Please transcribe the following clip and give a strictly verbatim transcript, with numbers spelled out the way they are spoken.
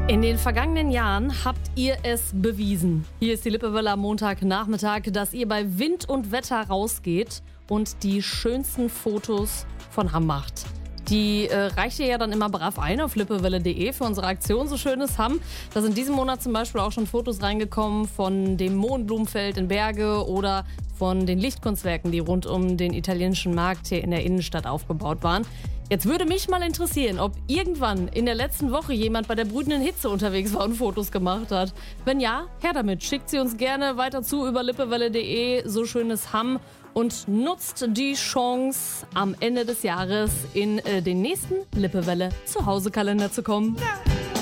In den vergangenen Jahren habt ihr es bewiesen. Hier ist die Lippewelle am Montagnachmittag, dass ihr bei Wind und Wetter rausgeht und die schönsten Fotos von Hamm macht. Die äh, reicht ihr ja dann immer brav ein auf lippewelle punkt de für unsere Aktion So schönes Hamm. Da sind diesen Monat zum Beispiel auch schon Fotos reingekommen von dem Mohnblumenfeld in Berge oder von den Lichtkunstwerken, die rund um den italienischen Markt hier in der Innenstadt aufgebaut waren. Jetzt würde mich mal interessieren, ob irgendwann in der letzten Woche jemand bei der brütenden Hitze unterwegs war und Fotos gemacht hat. Wenn ja, her damit. Schickt sie uns gerne weiter zu über lippewelle punkt de, so schönes Hamm, und nutzt die Chance, am Ende des Jahres in äh, den nächsten Lippewelle Zuhause-Kalender zu kommen. Ja.